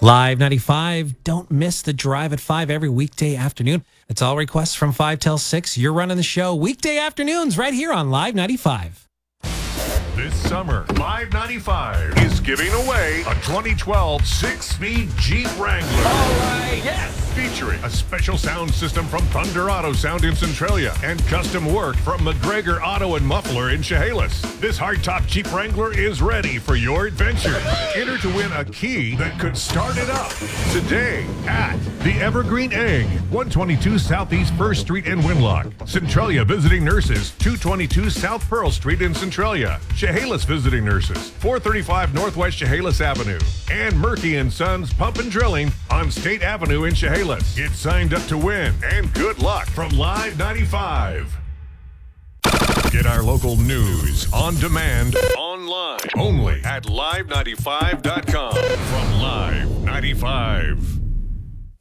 Live 95. Don't miss the drive at 5 every weekday afternoon. It's all requests from 5 till 6. You're running the show weekday afternoons right here on Live 95. This summer, Live 95 is giving away a 2012 six-speed Jeep Wrangler. All right, yes! Featuring a special sound system from Thunder Auto Sound in Centralia and custom work from McGregor Auto and Muffler in Chehalis. This hardtop Jeep Wrangler is ready for your adventure. Enter to win a key that could start it up today at the Evergreen Egg, 122 Southeast 1st Street in Winlock. Centralia Visiting Nurses, 222 South Pearl Street in Centralia. Chehalis Visiting Nurses, 435 Northwest Chehalis Avenue. And Murphy & Sons Pump and Drilling on State Avenue in Chehalis. Get signed up to win, and good luck from Live 95. Get our local news on demand online only at live95.com from Live 95.